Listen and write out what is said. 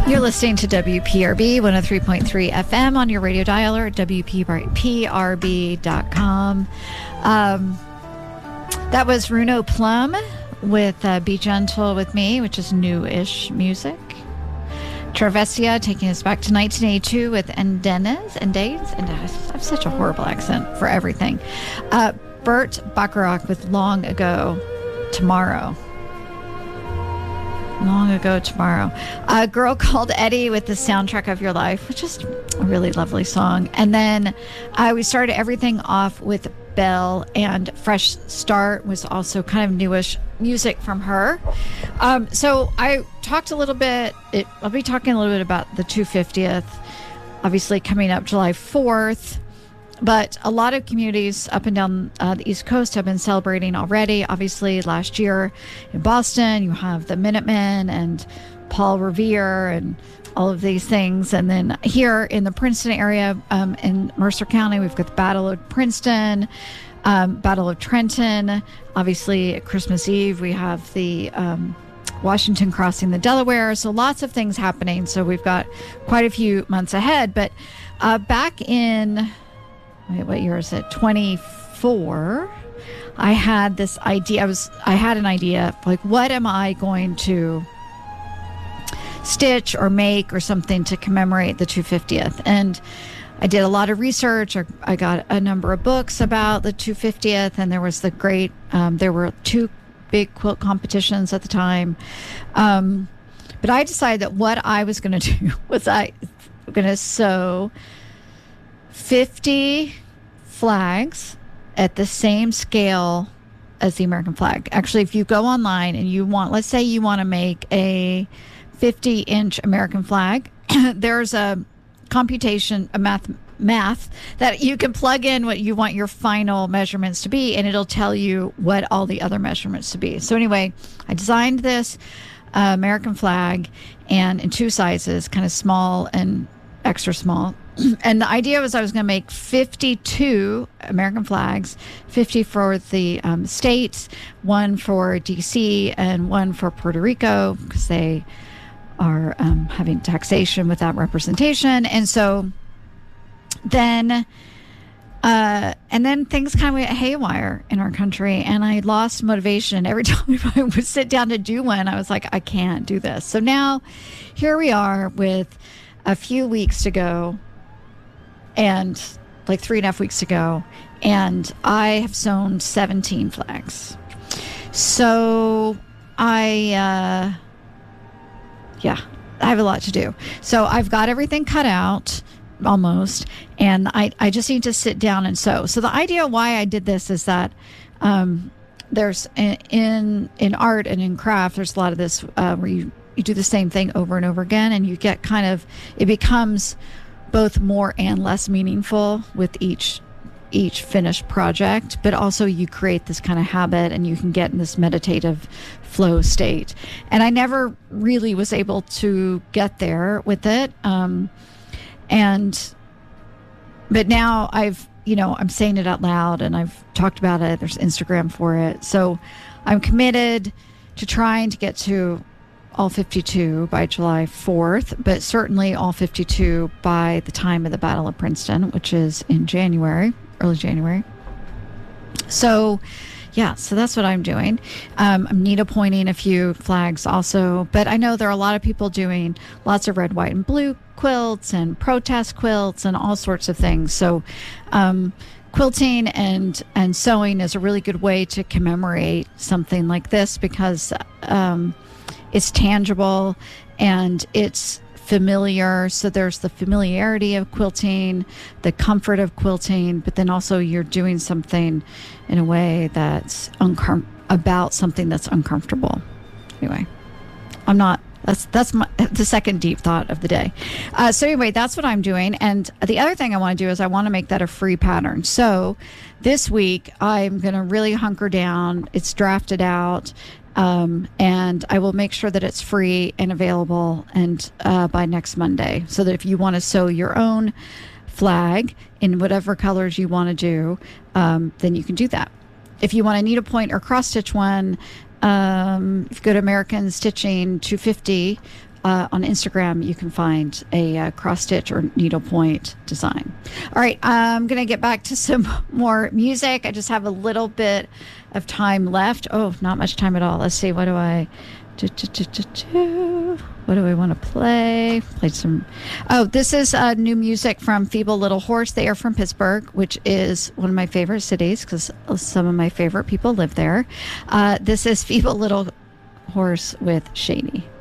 You're listening to WPRB 103.3 FM on your radio dialer at WPRB.com. That was Runo Plum with Be Gentle With Me, which is new-ish music. Travessia taking us back to 1982 with Endenes. I have such a horrible accent for everything. Burt Bacharach with Long Ago Tomorrow. Long Ago Tomorrow. A Girl Called Eddie with The Soundtrack of Your Life, which is a really lovely song. And then we started everything off with Belle, and Fresh Start was also kind of newish music from her. So I talked a little bit, I'll be talking a little bit about the 250th, obviously coming up July 4th. But a lot of communities up and down the East Coast have been celebrating already. Obviously, last year in Boston, you have the Minutemen and Paul Revere and all of these things. And then here in the Princeton area, in Mercer County, we've got the Battle of Princeton, Battle of Trenton. Obviously, at Christmas Eve, we have the Washington crossing the Delaware. So lots of things happening. So we've got quite a few months ahead. But back in... what year is it? 24. I had this idea. I had an idea, like, what am I going to stitch or make or something to commemorate the 250th? And I did a lot of research. I got a number of books about the 250th, and there was there were two big quilt competitions at the time. But I decided that what I was going to do was I was going to sew 50 flags at the same scale as the American flag. Actually, if you go online and you want, let's say you want to make a 50-inch American flag, there's a computation, a math that you can plug in what you want your final measurements to be, and it'll tell you what all the other measurements to be. So anyway, I designed this American flag, and in two sizes, kind of small and extra small. And the idea was I was going to make 52 American flags, 50 for the states, one for D.C., and one for Puerto Rico, because they are having taxation without representation. And so then things kind of went haywire in our country, and I lost motivation. Every time I would sit down to do one, I was like, I can't do this. So now here we are with a few weeks to go, and like 3.5 weeks ago, and I have sewn 17 flags. So I have a lot to do. So I've got everything cut out almost, and I just need to sit down and sew. So the idea why I did this is that there's in art and in craft, there's a lot of this where you do the same thing over and over again, and you get it becomes both more and less meaningful with each finished project, but also you create this kind of habit, and you can get in this meditative flow state. And I never really was able to get there with it. But now I'm saying it out loud, and I've talked about it. There's Instagram for it. So I'm committed to trying to get to all 52 by July 4th, but certainly all 52 by the time of the Battle of Princeton, which is in January, early January. So that's what I'm doing. I'm needlepointing a few flags also, but I know there are a lot of people doing lots of red, white, and blue quilts and protest quilts and all sorts of things. So quilting and sewing is a really good way to commemorate something like this, because it's tangible and it's familiar. So there's the familiarity of quilting, the comfort of quilting, but then also you're doing something in a way that's about something that's uncomfortable. Anyway, that's the second deep thought of the day. So anyway, that's what I'm doing. And the other thing I want to do is I want to make that a free pattern. So this week I'm going to really hunker down. It's drafted out. And I will make sure that it's free and available and by next Monday, so that if you want to sew your own flag in whatever colors you want to do, then you can do that. If you want a needlepoint or cross stitch one, if you go to American Stitching 250, on Instagram, you can find a cross stitch or needlepoint design. All right, I'm going to get back to some more music. I just have a little bit of time left. Oh, not much time at all. Let's see. What do I What do I want to play? Play some. Oh, this is new music from Feeble Little Horse. They are from Pittsburgh, which is one of my favorite cities because some of my favorite people live there. This is Feeble Little Horse with Shady.